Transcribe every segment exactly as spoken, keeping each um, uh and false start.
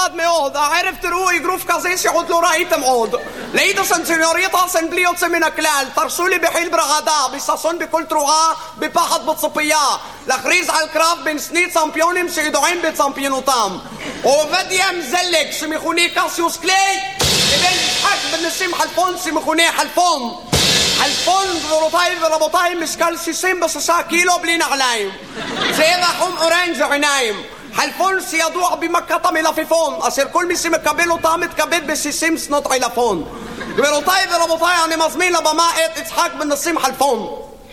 מכובד מאוד. הערב תראו אגרוף כזה שעוד לא ראיתם עוד. לעידה סנצ'וניוריטה סן בלי יוצא מן הכלל. תרשו לי בחיל ברעדה, בששון בכל תרועה, בפחד בצופייה. להכריז על קרב בין שני צמפיונים שידועים בצמפיונותם. עובדיה מזלג שמכונה קסיוס קליי, לבין יצחק בן נסים חלפון שמכונה חלפון. חלפון, גבירותיי ורבותיי, משקל שישים ושישה קילו בלי נעליים. צבע חום אורנג' עיניים. חלפון שידוע במכת המלפפון, אשר כל מי שמקבל אותה מתכבד ב-שישים שנות עילפון. גבירותיי ורבותיי, אני מזמין לבמה את יצחק בן נסים חלפון.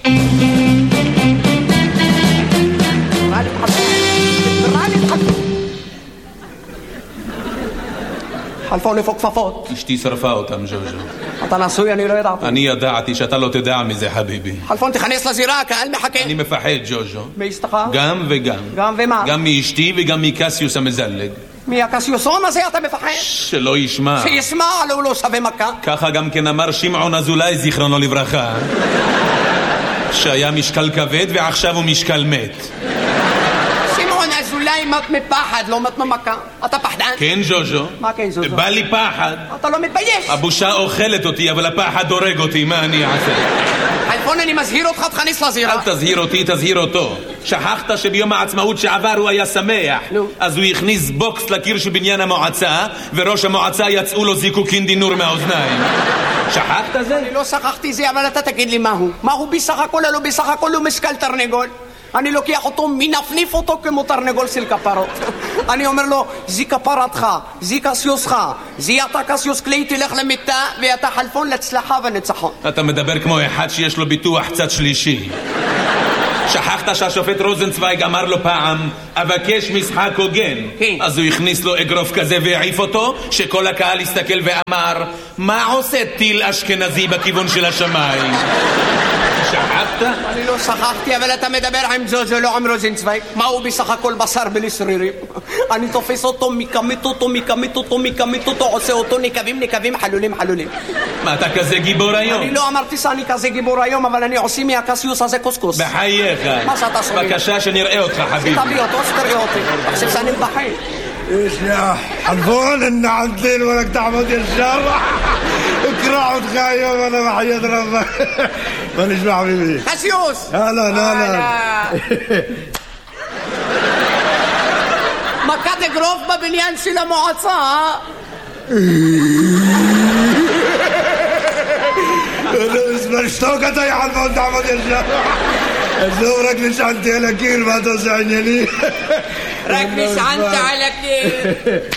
חלפון איפה כפפות? אשתי שרפה אותם, ז'וז'ו. אתה נשוי? אני לא ידעתי. אני ידעתי שאתה לא תדע מזה, חביבי. חלפון, תכנס לזירה, הקהל מחכה. אני מפחד, ז'וז'ו. מאשתך? גם וגם. גם ומה? גם מאשתי וגם מקסיוס המזלג. מהקסיוסון הזה אתה מפחד? שלא ישמע. שישמע, לא הוא לא שווה מכה. ככה גם כן אמר שמעון אזולאי, זיכרונו לברכה, שהיה משקל כבד ועכשיו הוא משקל מת. אולי מת מפחד, לא מת ממכה. אתה פחדן? כן, ז'וז'ו. מה כן, ז'וז'ו? בא לי פחד. אתה לא מתבייש. הבושה אוכלת אותי, אבל הפחד הורג אותי, מה אני אעשה? חלפון, אני מזהיר אותך, תכניס לזירה. אל תזהיר אותי, תזהיר אותו. שכחת שביום העצמאות שעבר הוא היה שמח. נו. אז הוא הכניס בוקס לקיר של בניין המועצה, וראש המועצה יצאו לו זיקוקין דינור מהאוזניים. שכחת זה? אני לא שכחתי זה, אבל אתה תגיד לי מהו. מהו בסך הכל, לא בסך הכל הוא משקל תרנגול. אני לוקח אותו, מנפניף אותו כמו תרנגול של כפרות. אני אומר לו, זי כפרתך, זי קסיוסך, זי אתה קסיוס קליי, תלך למיטה, ואתה חלפון להצלחה וניצחון. אתה מדבר כמו אחד שיש לו ביטוח צד שלישי. שכחת שהשופט רוזנצוויג אמר לו פעם, אבקש משחק הוגן. כן. אז הוא הכניס לו אגרוף כזה והעיף אותו, שכל הקהל הסתכל ואמר, מה עושה טיל אשכנזי בכיוון של השמיים? שכחת? אני לא שכחתי, אבל אתה מדבר עם ז'וז'ו, לא עם רוזנצוויג. מה הוא בסך הכל בשר בלי שרירים? אני תופס אותו, מקמית אותו, מקמית אותו, מקמית אותו, עושה אותו נקבים, נקבים, חלולים, חלולים. מה, אתה כזה גיבור היום? אני לא אמרתי שאני כזה גיבור היום, אבל אני עושה מהקסיוס הזה קוסקוס. בחייך. מה שאתה שומע? בבקשה שנראה אותך, חביבי. תביא אותו, שתראה אותי. תחשב שאני מבחי. ايش يا حلفون ان عندين ولك تعمد الشر اقرع وتخايم وانا بحياة ربك مانيش مع حبيبي קסיוס! هلا هلا מכת אגרוף בבניין של המועצה. اسمع اشتوكت يا حلفون تعمد الشر زورك نشعنتي على كير ما توسعني لي רק נשענת על הקיר.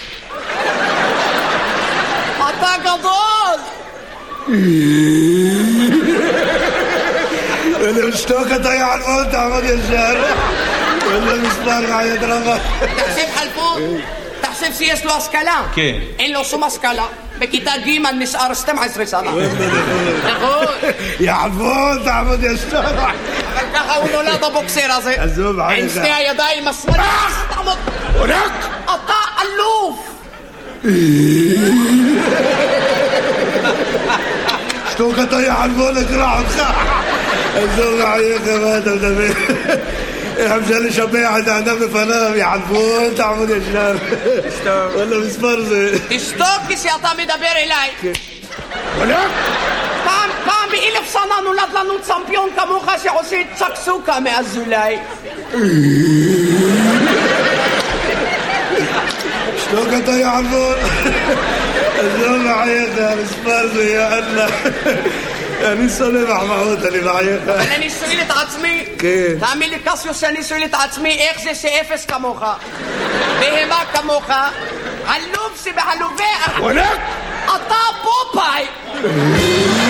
אתה גדול! اللي اشتوكت يا حلفون تعمد الشر اللي مسمار معي دربك תחשב חלפון, תחשב שיש לו השכלה. כן. אין לו שום השכלה. בכיתה ג' נשאר שתים עשרה שנה. נכון. يا حلفون تعمد الشر אבל ככה הוא נולד הבוקסר הזה. עזוב, עם עזה. שתי הידיים השמאליות. תעמוד. ورك אתה אלוף. اشتوكت يا حلفون اقرع وتخاع الزوج عليك ما تدبر حمزة اللي شبيعة عندنا بفنام يا حلفون تعمل يا شنار ولا مسفرزة תשתוק כשאתה מדבר אליי. ورك פעם, פעם באלף שנה נולד לנו צמפיון כמוך שעושה צ'קסוקה מאזולאי. اشتوكت يا حلفون الزوج عليك مسفرزة يا الله אני שונא מחמאות, אני בעייך. אבל אני שואל את עצמי, כן. תאמין לי קסיוס שאני שואל את עצמי, איך זה שאפס כמוך, בהמה כמוך, עלוב שבעלובי, ورك אתה פופאי.